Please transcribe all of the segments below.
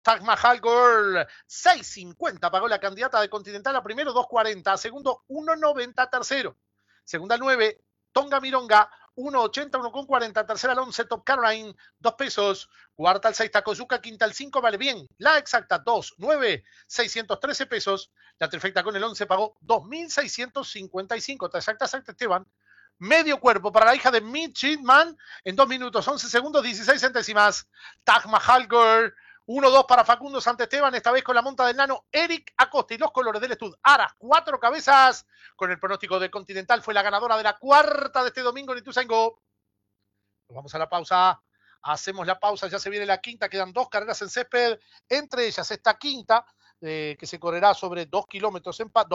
Taj Mahal Girl, 6.50 pagó la candidata de Continental a primero, 2.40, a segundo, 1.90, tercero. Segunda al 9, Tonga Mironga, 1.80, 1.40, tercera al 11, Top Caroline, 2 pesos. Cuarta al 6, Takoyuka, quinta al 5, vale bien. La exacta, 2, 9, 613 pesos. La trifecta con el 11 pagó 2.655. Exacta, Esteban. Medio cuerpo para la hija de Mitch Hitman en 2 minutos, 11 segundos, 16 centésimas. Taj Mahal Girl, 1-2 para Facundo Santesteban, esta vez con la monta del nano Eric Acosta y los colores del Estud. Aras, 4 cabezas, con el pronóstico de Continental, fue la ganadora de la cuarta de este domingo en Ituzaingó. Vamos a la pausa, hacemos la pausa, ya se viene la quinta, quedan 2 carreras en césped, entre ellas esta quinta, que se correrá sobre 2 kilómetros,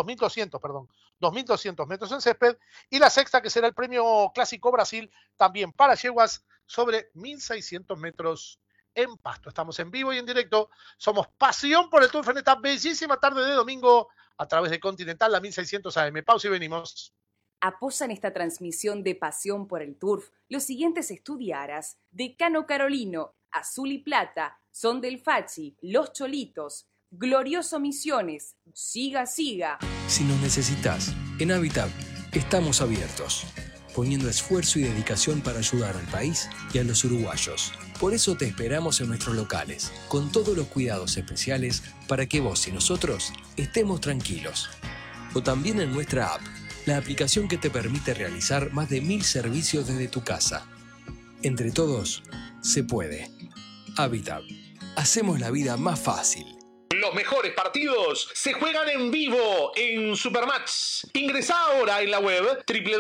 2.200 metros en césped, y la sexta, que será el premio Clásico Brasil, también para yeguas, sobre 1.600 metros en pasto. Estamos en vivo y en directo, somos Pasión por el Turf en esta bellísima tarde de domingo, a través de Continental, la 1.600 AM. Pausa y venimos. Apoyan esta transmisión de Pasión por el Turf los siguientes estudiaras: Decano Carolino, Azul y Plata, Son del Fachi, Los Cholitos, Glorioso Misiones, Siga Siga. Si nos necesitas, en Habitat estamos abiertos, poniendo esfuerzo y dedicación para ayudar al país y a los uruguayos. Por eso te esperamos en nuestros locales, con todos los cuidados especiales para que vos y nosotros estemos tranquilos. O también en nuestra app, la aplicación que te permite realizar más de 1.000 servicios desde tu casa. Entre todos, se puede. Habitat. Hacemos la vida más fácil. Los mejores partidos se juegan en vivo en Supermatch. Ingresá ahora en la web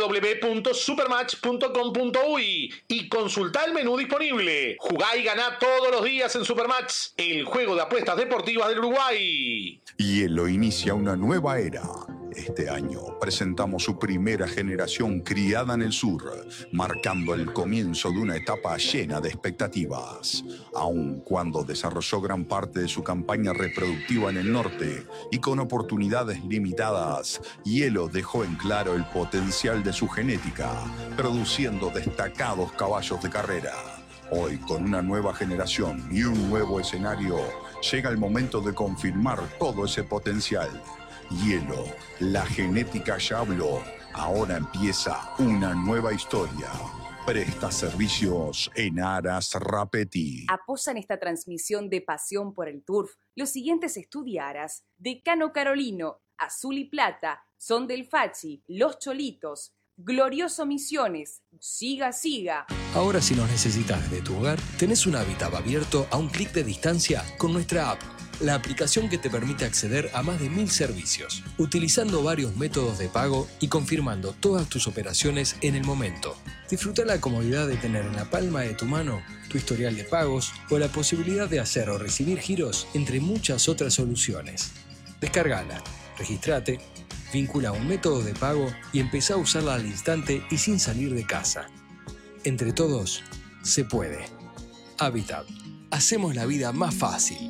www.supermatch.com.uy y consultá el menú disponible. Jugá y ganá todos los días en Supermatch, el juego de apuestas deportivas del Uruguay. Hielo inicia una nueva era. Este año presentamos su primera generación criada en el sur, marcando el comienzo de una etapa llena de expectativas. Aun cuando desarrolló gran parte de su campaña reproductiva en el norte y con oportunidades limitadas, Hielo dejó en claro el potencial de su genética, produciendo destacados caballos de carrera. Hoy, con una nueva generación y un nuevo escenario, llega el momento de confirmar todo ese potencial. Hielo, la genética ya habló. Ahora empieza una nueva historia. Presta servicios en Aras Rapeti. Apoyan esta transmisión de Pasión por el Turf los siguientes estudiaras: Decano Carolino, Azul y Plata, Son del Fachi, Los Cholitos, Glorioso Misiones, Siga Siga. Ahora, si nos necesitas desde tu hogar, tenés un Habitat abierto a un clic de distancia con nuestra app, la aplicación que te permite acceder a más de 1.000 servicios, utilizando varios métodos de pago y confirmando todas tus operaciones en el momento. Disfruta la comodidad de tener en la palma de tu mano tu historial de pagos o la posibilidad de hacer o recibir giros, entre muchas otras soluciones. Descárgala, registrate, vincula un método de pago y empezá a usarla al instante y sin salir de casa. Entre todos, se puede. Habitat. Hacemos la vida más fácil.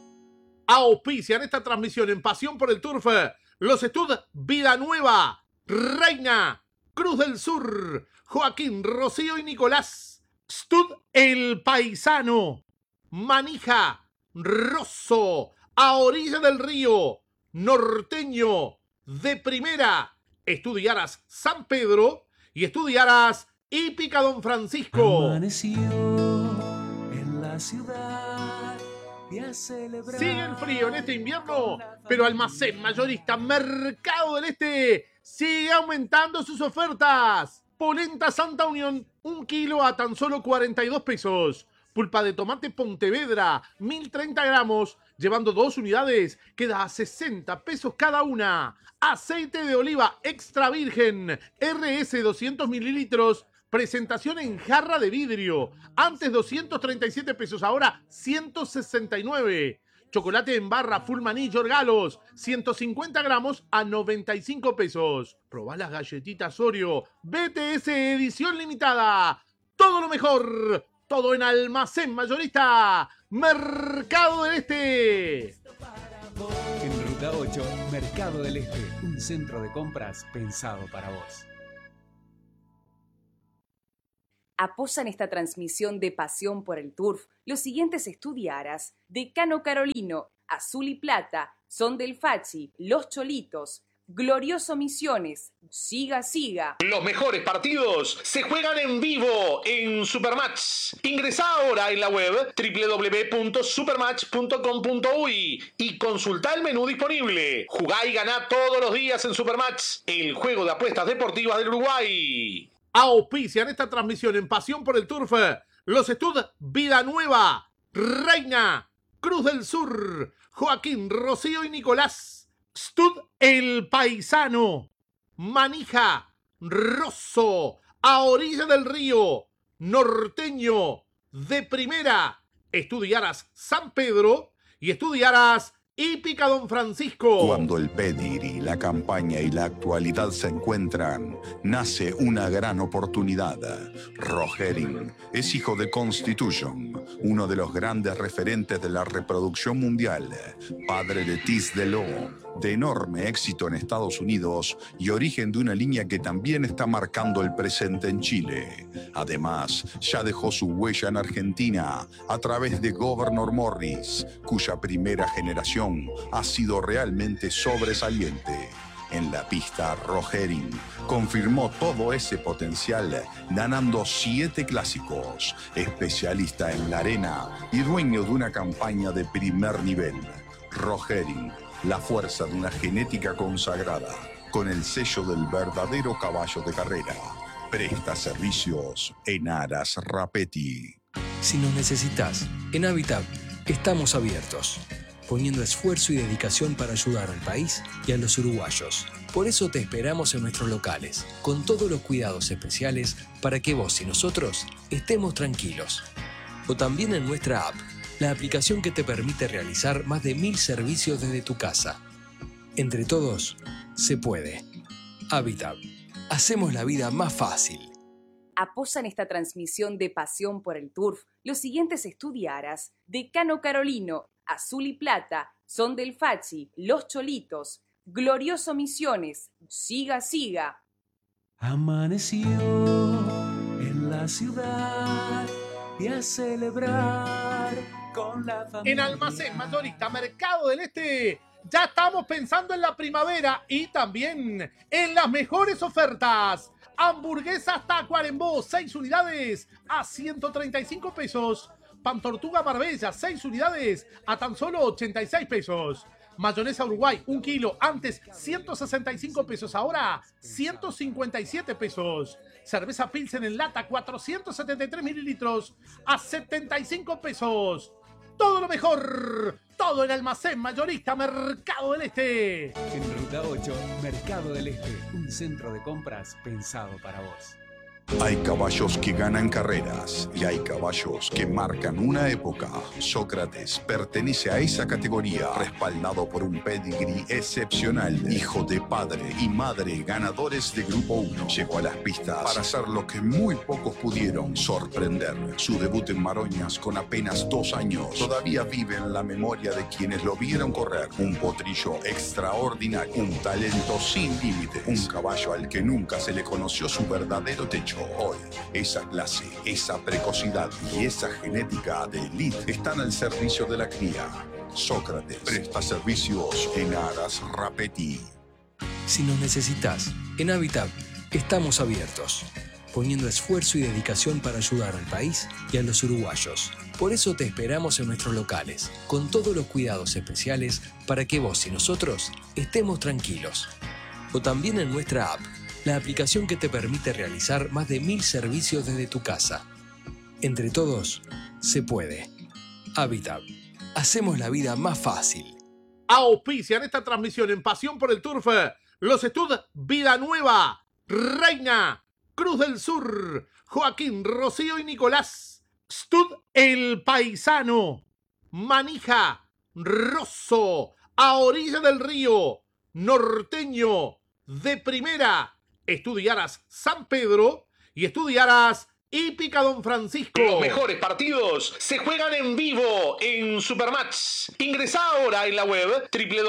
Auspician esta transmisión en Pasión por el Turf los Estud Vida Nueva, Reina, Cruz del Sur, Joaquín, Rocío y Nicolás, Stud El Paisano, Manija, Rosso, A Orilla del Río, Norteño, De Primera, Estudiaras San Pedro y Estudiaras Hípica Don Francisco. Amaneció en la ciudad. Sigue el frío en este invierno, pero Almacén Mayorista Mercado del Este sigue aumentando sus ofertas. Polenta Santa Unión, 1 kilo a tan solo 42 pesos. Pulpa de tomate Pontevedra, 1.030 gramos, llevando 2 unidades, queda a 60 pesos cada una. Aceite de oliva extra virgen, RS 200 mililitros, presentación en jarra de vidrio. Antes 237 pesos, ahora 169. Chocolate en barra Full Maní Yorgalos, 150 gramos a 95 pesos. Probá las galletitas Oreo, BTS edición limitada. Todo lo mejor, todo en Almacén Mayorista Mercado del Este. En Ruta 8, Mercado del Este, un centro de compras pensado para vos. Apoyan esta transmisión de Pasión por el Turf los siguientes estudiaras: Decano Carolino, Azul y Plata, Son del Fachi, Los Cholitos, Glorioso Misiones, Siga Siga. Los mejores partidos se juegan en vivo en Supermatch. Ingresá ahora en la web www.supermatch.com.uy y consultá el menú disponible. Jugá y ganá todos los días en Supermatch, el juego de apuestas deportivas del Uruguay. Auspician esta transmisión en Pasión por el Turf los Stud Vida Nueva, Reina, Cruz del Sur, Joaquín, Rocío y Nicolás, Stud El Paisano, Manija, Rosso, A Orilla del Río, Norteño, De Primera, Estudiaras San Pedro y Estudiaras Hípica Don Francisco. Cuando el pedigrí, la campaña y la actualidad se encuentran, nace una gran oportunidad. Rogering es hijo de Constitution, uno de los grandes referentes de la reproducción mundial, padre de Tis de Lo, de enorme éxito en Estados Unidos y origen de una línea que también está marcando el presente en Chile. Además, ya dejó su huella en Argentina a través de Governor Morris, cuya primera generación ha sido realmente sobresaliente. En la pista, Rogering confirmó todo ese potencial, ganando 7 clásicos, especialista en la arena y dueño de una campaña de primer nivel. Rogering, la fuerza de una genética consagrada, con el sello del verdadero caballo de carrera. Presta servicios en Aras Rapetti. Si nos necesitas, en Habitat estamos abiertos, poniendo esfuerzo y dedicación para ayudar al país y a los uruguayos. Por eso te esperamos en nuestros locales, con todos los cuidados especiales para que vos y nosotros estemos tranquilos. O también en nuestra app, la aplicación que te permite realizar más de 1000 servicios desde tu casa. Entre todos, se puede. Habitat. Hacemos la vida más fácil. Apoyan esta transmisión de Pasión por el Turf los siguientes estudiaras: Decano Carolino, Azul y Plata, Son del Fachi, Los Cholitos, Glorioso Misiones, Siga Siga. Amaneció en la ciudad y a celebrar con la familia. En Almacén Mayorista Mercado del Este ya estamos pensando en la primavera y también en las mejores ofertas. Hamburguesas Tacuarembó, 6 unidades a 135 pesos. Pan Tortuga Marbella, 6 unidades a tan solo 86 pesos. Mayonesa Uruguay, 1 kilo, antes 165 pesos, ahora 157 pesos. Cerveza Pilsen en lata, 473 mililitros a 75 pesos. Todo lo mejor, todo en Almacén Mayorista Mercado del Este. En Ruta 8, Mercado del Este, un centro de compras pensado para vos. Hay caballos que ganan carreras y hay caballos que marcan una época. Sócrates pertenece a esa categoría, respaldado por un pedigrí excepcional. Hijo de padre y madre ganadores de Grupo 1. Llegó a las pistas para hacer lo que muy pocos pudieron: sorprender. Su debut en Maroñas con apenas 2 años todavía vive en la memoria de quienes lo vieron correr. Un potrillo extraordinario, un talento sin límites, un caballo al que nunca se le conoció su verdadero techo. Hoy, esa clase, esa precocidad y esa genética de élite están al servicio de la cría. Sócrates presta servicios en Aras Rapetti. Si nos necesitas, en Habitat estamos abiertos, poniendo esfuerzo y dedicación para ayudar al país y a los uruguayos. Por eso te esperamos en nuestros locales, con todos los cuidados especiales para que vos y nosotros estemos tranquilos. O también en nuestra app, la aplicación que te permite realizar más de 1000 servicios desde tu casa. Entre todos, se puede. Habitat. Hacemos la vida más fácil. Auspician esta transmisión en Pasión por el Turf los Stud Vida Nueva, Reina, Cruz del Sur, Joaquín, Rocío y Nicolás, Stud El Paisano, Manija, Rosso, A Orilla del Río, Norteño, De Primera, Estudiaras San Pedro y Estudiaras y pica Don Francisco. Los mejores partidos se juegan en vivo en Supermatch. Ingresá ahora en la web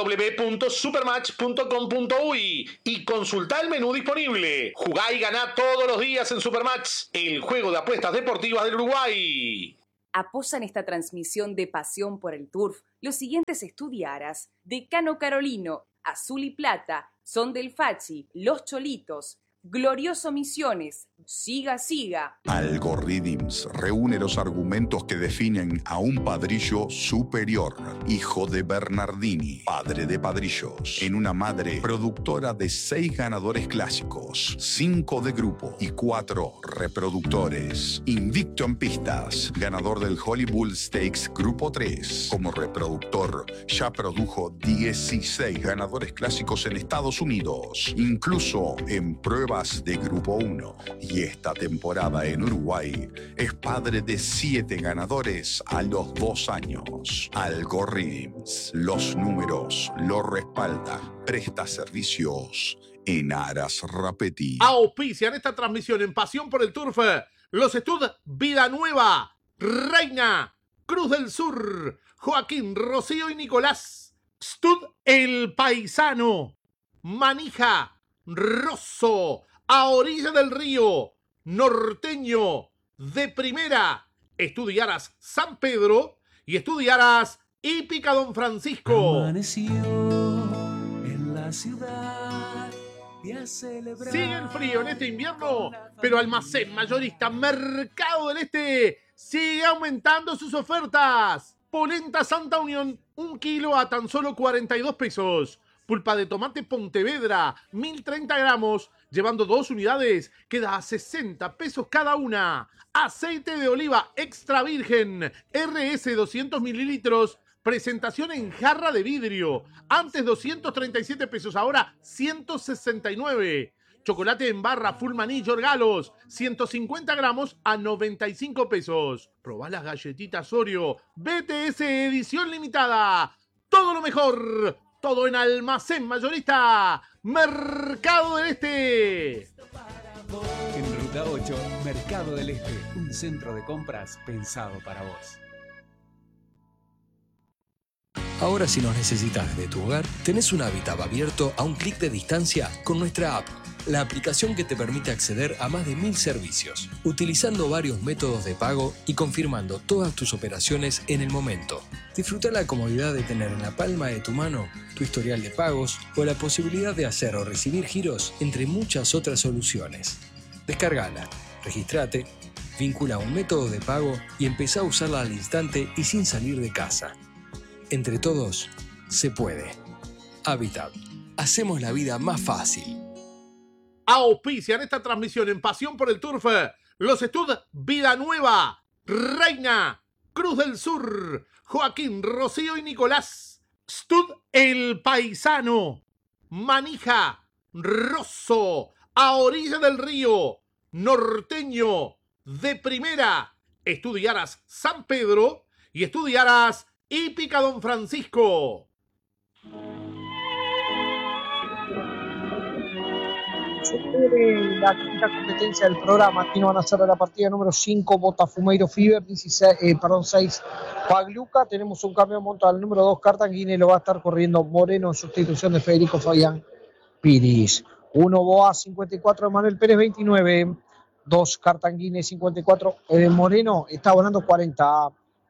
www.supermatch.com.uy y consultá el menú disponible. Jugá y ganá todos los días en Supermatch, el juego de apuestas deportivas del Uruguay. Apoyan esta transmisión de pasión por el turf los siguientes estudiaras: Decano Carolino, Azul y Plata, Son del Fachi, Los Cholitos, Glorioso Misiones, Siga Siga. Algorithms reúne los argumentos que definen a un padrillo superior, hijo de Bernardini, padre de padrillos, en una madre productora de 6 ganadores clásicos, 5 de grupo y 4 reproductores. Invicto en pistas, ganador del Holy Bull Stakes Grupo 3. Como reproductor, ya produjo 16 ganadores clásicos en Estados Unidos, incluso en pruebas de Grupo 1. Y esta temporada en Uruguay es padre de 7 ganadores a los 2 años. Algorithms, los números lo respaldan. Presta servicios en Aras Rapetti. Auspician esta transmisión en Pasión por el Turf los Stud Vida Nueva, Reina, Cruz del Sur, Joaquín, Rocío y Nicolás. Stud El Paisano, Manija, Rosso, A Orilla del Río, Norteño, De Primera, Estudiaras San Pedro y Estudiaras Hípica Don Francisco. Amaneció en la ciudad y a celebrar. Sigue el frío en este invierno, pero Almacén Mayorista Mercado del Este sigue aumentando sus ofertas. Polenta Santa Unión, 1 kilo a tan solo 42 pesos. Pulpa de tomate Pontevedra, 1030 gramos, llevando 2 unidades, queda a 60 pesos cada una. Aceite de oliva extra virgen, RS 200 mililitros, presentación en jarra de vidrio. Antes 237 pesos, ahora 169. Chocolate en barra Full Maní Yorgalos, 150 gramos a 95 pesos. Probá las galletitas Oreo, BTS edición limitada. Todo lo mejor. Todo en Almacén Mayorista Mercado del Este. En Ruta 8, Mercado del Este, un centro de compras pensado para vos. Ahora, si nos necesitas desde tu hogar, tenés un hábitat abierto a un clic de distancia con nuestra app, la aplicación que te permite acceder a más de 1000 servicios, utilizando varios métodos de pago y confirmando todas tus operaciones en el momento. Disfruta la comodidad de tener en la palma de tu mano tu historial de pagos o la posibilidad de hacer o recibir giros, entre muchas otras soluciones. Descárgala, registrate, vincula un método de pago y empezá a usarla al instante y sin salir de casa. Entre todos, se puede. Habitat. Hacemos la vida más fácil. Auspician esta transmisión en Pasión por el Turf los Stud Vida Nueva, Reina, Cruz del Sur, Joaquín, Rocío y Nicolás. Stud El Paisano, Manija, Rosso, A Orilla del Río, Norteño, De Primera, Estudiaras San Pedro y Estudiaras Hípica Don Francisco. Se cubre la quinta competencia del programa. Aquí nos van a hacer la partida número 5, Botafumeiro Fever, 6 Pagluca. Tenemos un cambio de monta al número 2, Cartanguine, lo va a estar corriendo Moreno en sustitución de Federico Fabián Piris. 1 Boa 54, Manuel Pérez 29, 2 Cartanguine 54, Moreno está abonando 40,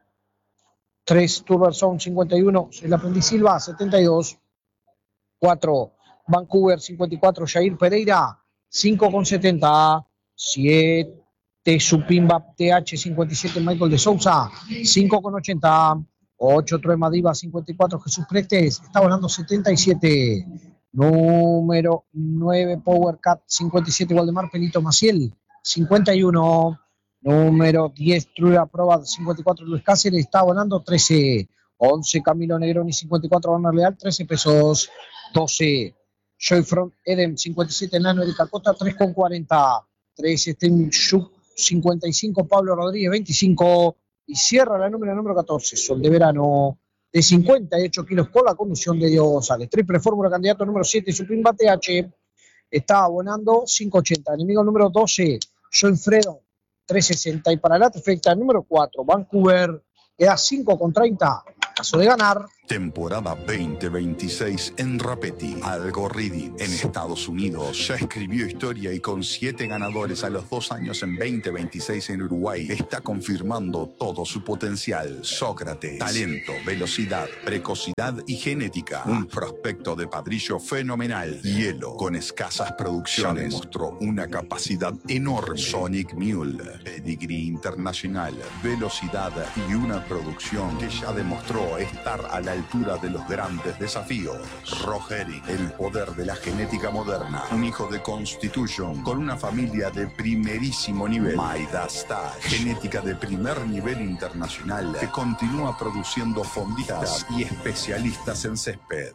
3 Turberson 51, el aprendiz Silva 72, 4 Vancouver 54, Jair Pereira 5,70, 7 Supimba TH 57, Michael de Sousa 5,80, 8 Truema Diva 54, Jesús Prestes está volando 77, número 9 Power Cat 57, Waldemar Pelito Maciel 51, número 10 True Proba 54, Luis Cáceres está volando 13, 11 Camilo Negroni 54, Werner Leal 13 pesos, 12 Joy From Eden 57, Nano Erika Cota 3,40, 3 Stein Schuch 55, Pablo Rodríguez 25 y cierra la número 14, Sol de Verano de 58 kilos con la conducción de Diego González. Triple fórmula, candidato número 7, Supimba TH está abonando 5,80. Enemigo número 12, Joy Fredo 360. Y para la trifecta número 4, Vancouver queda 5,30. Caso de ganar. Temporada 2026 en Rapetti. Algo Reading en Estados Unidos ya escribió historia y con 7 ganadores a los 2 años en 2026 en Uruguay está confirmando todo su potencial. Sócrates, talento, velocidad, precocidad y genética. Un prospecto de padrillo fenomenal. Hielo, con escasas producciones, mostró una capacidad enorme. Sonic Mule, pedigree internacional, velocidad y una producción que ya demostró estar a la altura de los grandes desafíos. Rogeri, el poder de la genética moderna. Un hijo de Constitution con una familia de primerísimo nivel. Maidastar, genética de primer nivel internacional que continúa produciendo fondistas y especialistas en césped.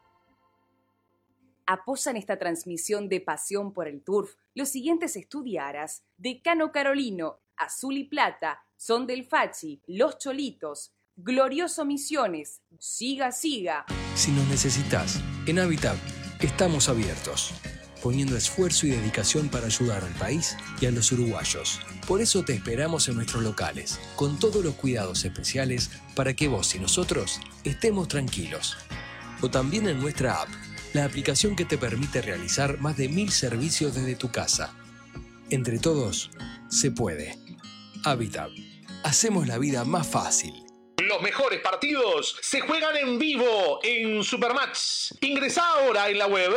Apoyan esta transmisión de Pasión por el Turf los siguientes estudiaras: Decano Carolino, Azul y Plata, Son del Fachi, Los Cholitos, Glorioso Misiones, Siga Siga. Si nos necesitas, en Habitat estamos abiertos, poniendo esfuerzo y dedicación para ayudar al país y a los uruguayos. Por eso te esperamos en nuestros locales, con todos los cuidados especiales para que vos y nosotros estemos tranquilos. O también en nuestra app, la aplicación que te permite realizar más de 1000 servicios desde tu casa. Entre todos, se puede. Habitat. Hacemos la vida más fácil. Los mejores partidos se juegan en vivo en Supermatch. Ingresá ahora en la web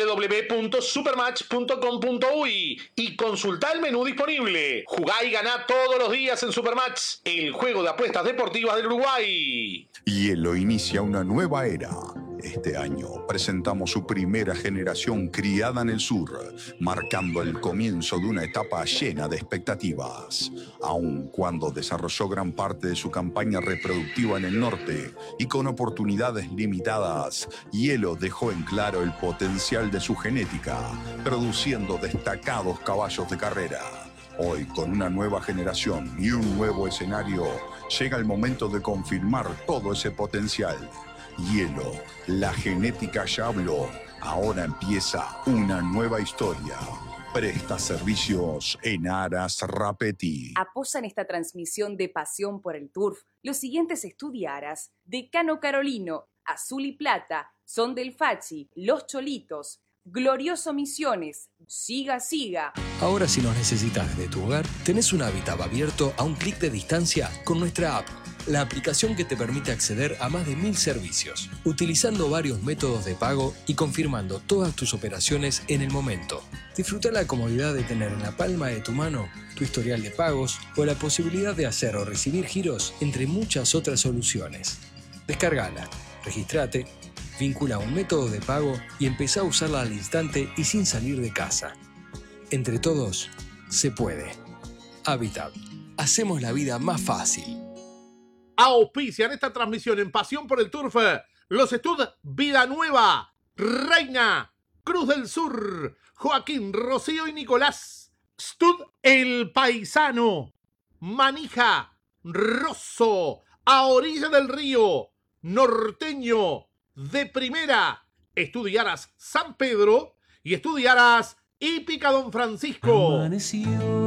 www.supermatch.com.uy y consultá el menú disponible. Jugá y ganá todos los días en Supermatch, el juego de apuestas deportivas del Uruguay. Hielo inicia una nueva era. Este año presentamos su primera generación criada en el sur, marcando el comienzo de una etapa llena de expectativas. Aun cuando desarrolló gran parte de su campaña reproductiva en el norte y con oportunidades limitadas, Hielo dejó en claro el potencial de su genética, produciendo destacados caballos de carrera. Hoy, con una nueva generación y un nuevo escenario, llega el momento de confirmar todo ese potencial. Hielo, la genética ya habló. Ahora empieza una nueva historia. Presta servicios en Aras Rapetti. Apoyan esta transmisión de Pasión por el Turf los siguientes estudiaras: Decano Carolino, Azul y Plata, Son del Fachi, Los Cholitos, Glorioso Misiones, Siga Siga. Ahora, si nos necesitas desde tu hogar, tenés un hábitat abierto a un clic de distancia con nuestra app, la aplicación que te permite acceder a más de 1000 servicios, utilizando varios métodos de pago y confirmando todas tus operaciones en el momento. Disfruta la comodidad de tener en la palma de tu mano tu historial de pagos o la posibilidad de hacer o recibir giros, entre muchas otras soluciones. Descárgala, registrate, vincula un método de pago y empezá a usarla al instante y sin salir de casa. Entre todos, se puede. Habitat. Hacemos la vida más fácil. Auspician esta transmisión en Pasión por el Turf los Estud Vida Nueva, Reina, Cruz del Sur, Joaquín, Rocío y Nicolás, Stud El Paisano, Manija, Rosso, A Orilla del Río, Norteño, De Primera, Estudiaras San Pedro y Estudiaras Hípica Don Francisco. Amaneció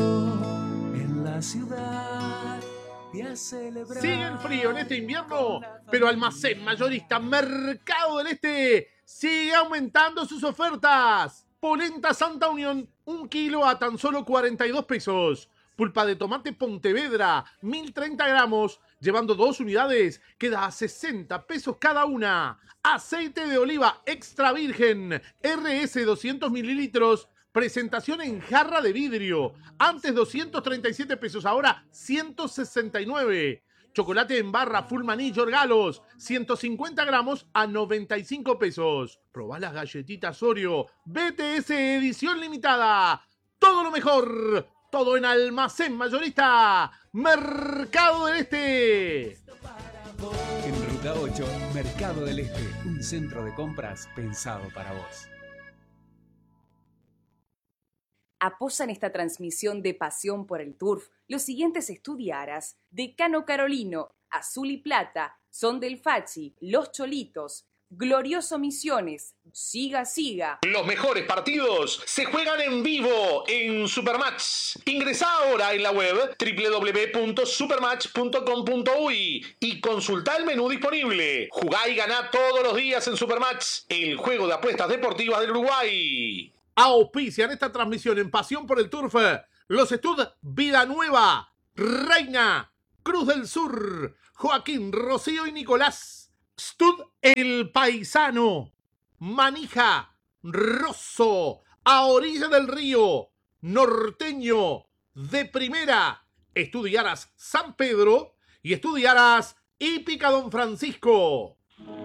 en la ciudad. Sigue el frío en este invierno, pero Almacén Mayorista Mercado del Este sigue aumentando sus ofertas. Polenta Santa Unión, 1 kilo a tan solo 42 pesos. Pulpa de tomate Pontevedra, 1030 gramos, llevando 2 unidades, queda a 60 pesos cada una. Aceite de oliva extra virgen, RS 200 mililitros, presentación en jarra de vidrio. Antes 237 pesos, ahora 169. Chocolate en barra Full Maní Yorgalos, 150 gramos a 95 pesos. Probá las galletitas Oreo, BTS edición limitada. Todo lo mejor, todo en Almacén Mayorista Mercado del Este. En Ruta 8, Mercado del Este, un centro de compras pensado para vos. Apoyan esta transmisión de Pasión por el Turf los siguientes estudiaras: Decano Carolino, Azul y Plata, Son del Fachi, Los Cholitos, Glorioso Misiones, Siga Siga. Los mejores partidos se juegan en vivo en Supermatch. Ingresá ahora en la web www.supermatch.com.uy y consultá el menú disponible. Jugá y ganá todos los días en Supermatch, el juego de apuestas deportivas del Uruguay. Auspician esta transmisión en Pasión por el Turf los Stud Vida Nueva, Reina, Cruz del Sur, Joaquín, Rocío y Nicolás, Stud El Paisano, Manija, Rosso, A Orilla del Río, Norteño, De Primera, Estudiaras San Pedro y Estudiaras Hípica Don Francisco.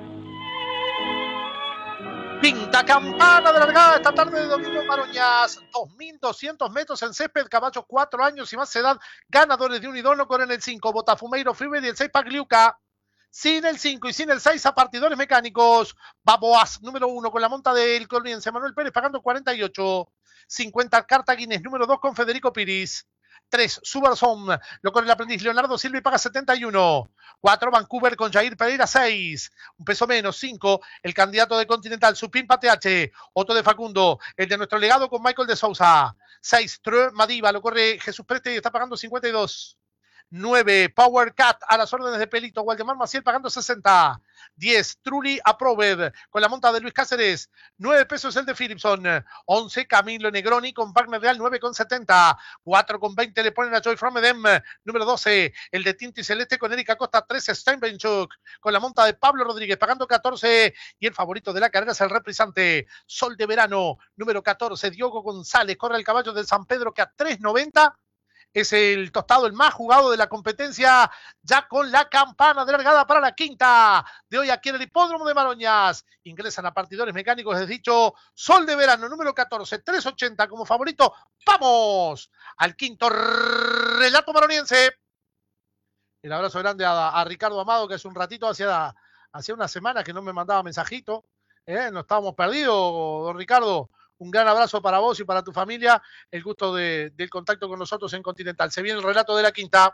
Quinta campana de largada esta tarde de domingo en Maroñas. 2.200 metros en césped, caballos 4 años y más edad, ganadores de un idóneo con el 5, Botafumeiro Fever y el 6, Pagliuca. Sin el 5 y sin el 6 a partidores mecánicos. Baboas, número 1 con la monta del coloniense Manuel Pérez pagando 48. 50 Cartaginés, número 2 con Federico Piris. 3, Subersom, lo con el aprendiz Leonardo Silva y paga 71. 4, Vancouver con Jair Pereira, 6. Un peso menos, 5, el candidato de Continental, Supimpa TH. Otro de Facundo, el de nuestro legado con Michael de Sousa. 6, True Madiva, lo corre Jesús Preste y está pagando 52. 9, Power Cat a las órdenes de Pelito, Waldemar Maciel pagando 60. 10, Truly Approved con la monta de Luis Cáceres, 9 pesos el de Philipson. 11, Camilo Negroni con Wagner Real, 9,70. 4,20 le ponen a Joy From Edem. Número 12, el de Tinti Celeste con Erika Costa. 13, Steinbenchuk con la monta de Pablo Rodríguez pagando 14. Y el favorito de la carrera es el reprisante Sol de Verano, número 14, Diogo González, corre el caballo del San Pedro que a 3,90 es el tostado, el más jugado de la competencia, ya con la campana de largada para la quinta de hoy aquí en el hipódromo de Maroñas. Ingresan a partidores mecánicos, les he dicho, Sol de Verano, número 14, 3,80 como favorito. ¡Vamos! Al quinto relato maroniense. El abrazo grande a Ricardo Amado, que hace un ratito, hacía una semana que no me mandaba mensajito. No estábamos perdidos, don Ricardo. Un gran abrazo para vos y para tu familia. El gusto del contacto con nosotros en Continental. Se viene el relato de la quinta.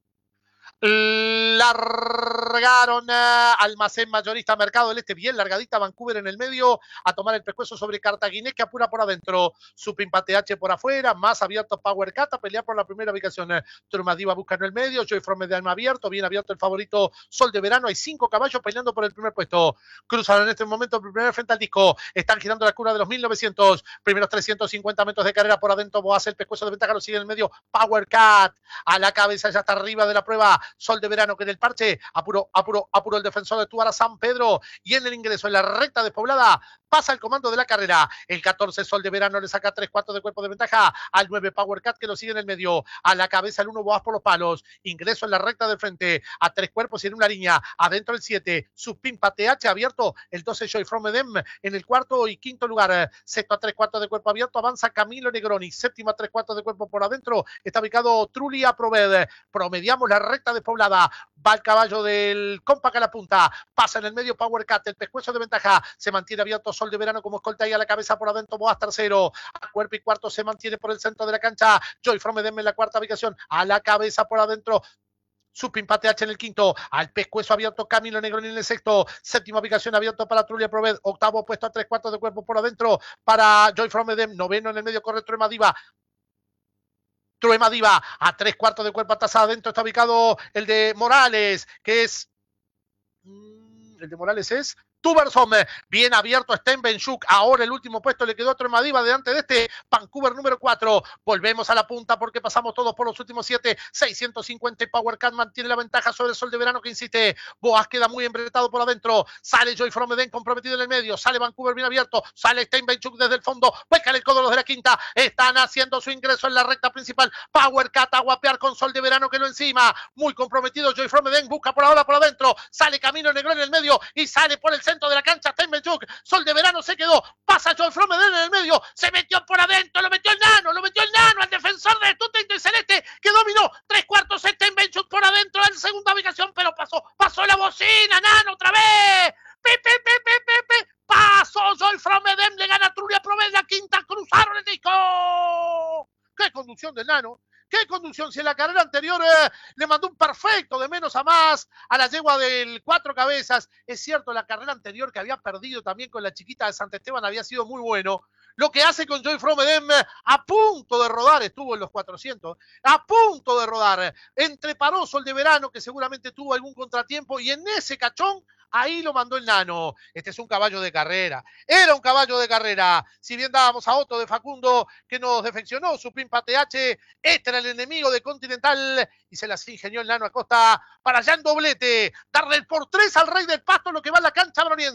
Largaron Almacén Mayorista Mercado del Este, bien largadita, Vancouver en el medio, a tomar el pescuezo sobre Cartaginés que apura por adentro, Supimpa TH por afuera, más abierto Power Cat a pelear por la primera ubicación. Turmadiva busca en el medio, Joy From de alma abierto, bien abierto el favorito Sol de Verano, hay 5 caballos peleando por el primer puesto, cruzan en este momento el primer frente al disco, están girando la curva de los 1900, primeros 350 metros de carrera por adentro, Boas el pescuezo de ventaja, lo sigue en el medio, Power Cat, a la cabeza ya está arriba de la prueba, Sol de Verano que en el parche, apuró el defensor de Tuara San Pedro y en el ingreso en la recta despoblada pasa el comando de la carrera, el 14 Sol de Verano le saca 3/4 de cuerpo de ventaja al 9 Power Cat que lo sigue en el medio, a la cabeza el 1 Boas por los palos, ingreso en la recta del frente, a 3 cuerpos y en una línea, adentro el 7 Supimpa TH abierto, el 12 Joy From Edem en el cuarto y quinto lugar, sexto a 3/4 de cuerpo abierto, avanza Camilo Negroni, séptimo a 3/4 de cuerpo por adentro, está ubicado Truly Approved, promediamos la recta despoblada, va el caballo del Compact a la punta, pasa en el medio Power Cat, el pescuezo de ventaja, se mantiene abierto Sol de Verano como escolta y a la cabeza por adentro Boas tercero, a cuerpo y cuarto se mantiene por el centro de la cancha, Joy From Edem en la cuarta ubicación, a la cabeza por adentro Supimpa TH en el quinto, al pescuezo abierto Camilo Negroni en el sexto, séptima ubicación abierto para Truly Approved, octavo puesto a 3/4 de cuerpo por adentro para Joy From Edem, noveno en el medio corre Truema Diva a 3/4 de cuerpo atrás adentro está ubicado el de Morales, que es el de Morales es Tubersom, bien abierto Steinbenchuk, ahora el último puesto le quedó a Truemadiva delante de este Vancouver número 4, volvemos a la punta porque pasamos todos por los últimos 7, 650 y Power Cat mantiene la ventaja sobre el Sol de Verano que insiste, Boas queda muy embretado por adentro, sale Joy From Edem comprometido en el medio, sale Vancouver bien abierto, sale Steinbenchuk desde el fondo, vuelcan el codo los de la quinta, están haciendo su ingreso en la recta principal, Power Cat a guapear con Sol de Verano que lo encima, muy comprometido Joy From Edem, busca por ahora por adentro, sale Camino Negroni en el medio y sale por el centro de la cancha, Steinbenchuk, Sol de Verano se quedó, pasa Joy From Edem en el medio, se metió por adentro, lo metió el nano al defensor de Tutente y Celeste, que dominó 3/4 Steinbenchuk por adentro en segunda ubicación, pero pasó la bocina, nano, otra vez, pasó Joy From Edem, le gana Truly Approved la quinta, cruzaron el disco, qué conducción del nano, qué conducción, si en la carrera anterior le mandó un perfecto, de menos a más, a la yegua del 4 cabezas. Es cierto, la carrera anterior que había perdido también con la chiquita de Sant Esteban había sido muy bueno. Lo que hace con Joy From Edem, a punto de rodar, estuvo en los 400, a punto de rodar, entre Paroso, el de verano, que seguramente tuvo algún contratiempo, y en ese cachón, ahí lo mandó el nano. Este es un caballo de carrera, era un caballo de carrera. Si bien dábamos a Otto de Facundo, que nos defeccionó su Pimpa TH, este era el enemigo de Continental, y se las ingenió el nano Acosta para ya en doblete, darle el por 3 al Rey del Pasto, lo que va a la cancha broniense.